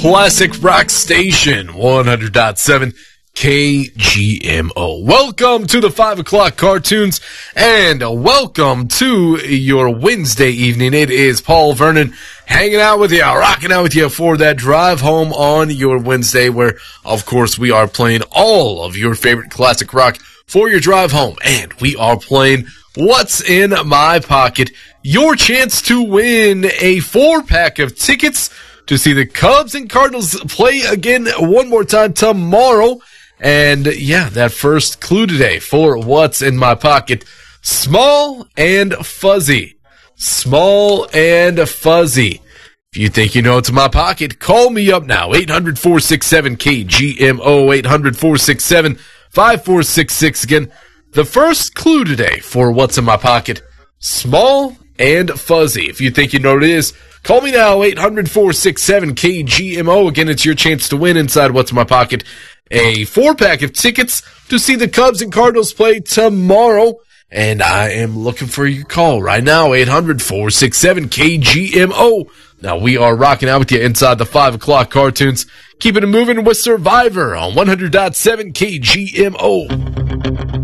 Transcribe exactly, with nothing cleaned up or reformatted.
classic rock station, one hundred point seven K G M O. Welcome to the five o'clock cartoons, and welcome to your Wednesday evening. It is Paul Vernon hanging out with you, rocking out with you for that drive home on your Wednesday, where, of course, we are playing all of your favorite classic rock for your drive home, and we are playing What's in My Pocket, your chance to win a four-pack of tickets to see the Cubs and Cardinals play again one more time tomorrow. And yeah, that first clue today for What's in My Pocket, small and fuzzy. Small and fuzzy. If you think you know what's in my pocket, call me up now, eight hundred, four six seven, K G M O, eight hundred, four six seven, five four six six. Again, the first clue today for What's in My Pocket, small and fuzzy. If you think you know what it is, call me now, eight hundred, four six seven, K G M O. Again, it's your chance to win inside What's in My Pocket, a four-pack of tickets to see the Cubs and Cardinals play tomorrow. And I am looking for your call right now, eight hundred, four six seven, K G M O. Now, we are rocking out with you inside the five o'clock cartoons, keeping it moving with Survivor on one hundred point seven K G M O.